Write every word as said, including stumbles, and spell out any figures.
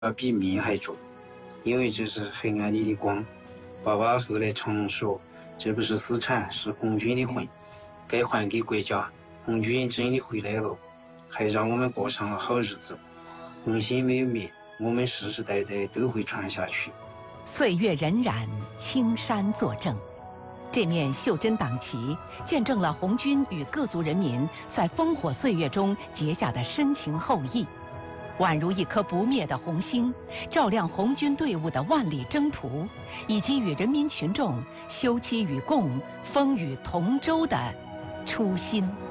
要比命还重，因为这是黑暗里的光。爸爸后来常说，这不是私产，是红军的魂，该还给国家。红军真的回来了，还让我们过上了好日子。红心没有灭，我们世世代代都会传下去。 岁月荏苒，青山作证。这面袖珍党旗见证了红军与各族人民在烽火岁月中结下的深情厚谊，宛如一颗不灭的红星，照亮红军队伍的万里征途，以及与人民群众休戚与共、风雨同舟的初心。